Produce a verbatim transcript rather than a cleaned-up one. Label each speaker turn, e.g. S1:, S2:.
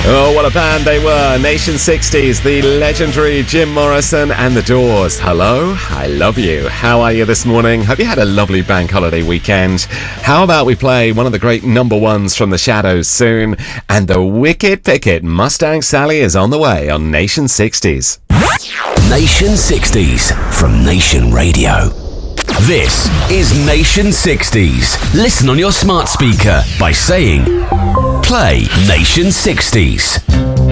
S1: Oh, what a band they were. Nation sixties, the legendary Jim Morrison and The Doors. Hello, I love you. How are you this morning? Hope you had a lovely bank holiday weekend. How about we play one of the great number ones from the Shadows soon? And the Wicked Picket Mustang Sally is on the way on Nation sixties.
S2: Nation sixties from Nation Radio. This is Nation sixties. Listen on your smart speaker by saying, play Nation sixties.